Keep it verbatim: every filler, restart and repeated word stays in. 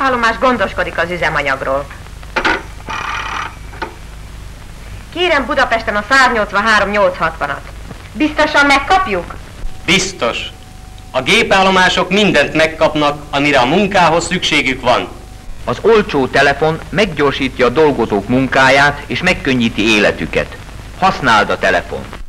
gépállomás gondoskodik az üzemanyagról. Kérem Budapesten a száz nyolcvanhárom nyolcszázhatvanat. Biztosan megkapjuk? Biztos. A gépállomások mindent megkapnak, amire a munkához szükségük van. Az olcsó telefon meggyorsítja a dolgozók munkáját és megkönnyíti életüket. Használd a telefont!